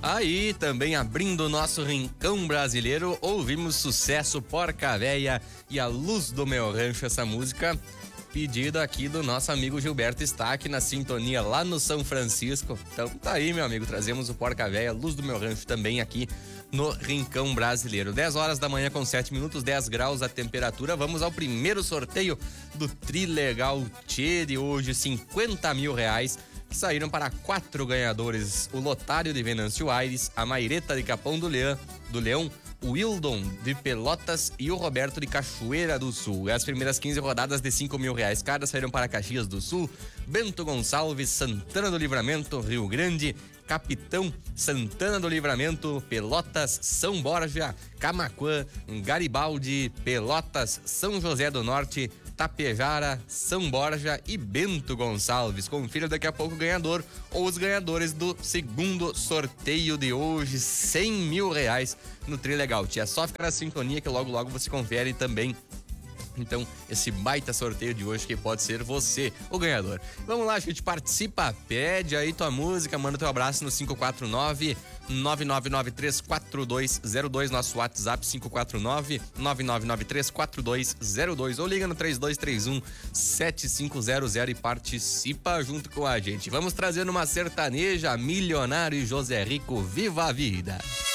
Aí, também abrindo o nosso rincão brasileiro, ouvimos Sucesso, Porca Véia e A Luz do Meu Rancho, essa música pedida aqui do nosso amigo Gilberto Stack na sintonia lá no São Francisco. Então tá aí, meu amigo, trazemos o Porca Véia, Luz do Meu Rancho também aqui no Rincão Brasileiro. 10 horas da manhã com 7 minutos, 10 graus a temperatura. Vamos ao primeiro sorteio do Trilegal Tchê de hoje, 50 mil reais. Saíram para 4 ganhadores: o Lotário de Venâncio Aires, a Maireta de Capão do Leão, o Wildon de Pelotas e o Roberto de Cachoeira do Sul. As primeiras 15 rodadas de 5 mil reais cada saíram para Caxias do Sul, Bento Gonçalves, Santana do Livramento, Rio Grande, Capitão, Santana do Livramento, Pelotas, São Borja, Camaquã, Garibaldi, Pelotas, São José do Norte, Tapejara, São Borja e Bento Gonçalves. Confira daqui a pouco o ganhador ou os ganhadores do segundo sorteio de hoje, 100 mil reais no Trilegal. É só ficar na sintonia que logo logo você confere também. Então, esse baita sorteio de hoje que pode ser você, o ganhador. Vamos lá, gente, participa, pede aí tua música, manda teu abraço no 549-9993-4202, nosso WhatsApp 549-9993-4202, ou liga no 3231-7500 e participa junto com a gente. Vamos trazer uma sertaneja, Milionário e José Rico, viva a vida!